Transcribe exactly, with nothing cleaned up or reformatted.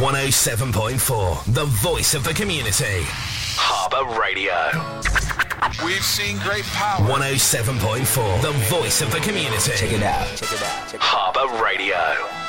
one oh seven point four, the voice of the community. Harbour Radio. We've seen great power. one oh seven point four, the voice of the community. Check it out. Check it out. Check it out. Harbour Radio.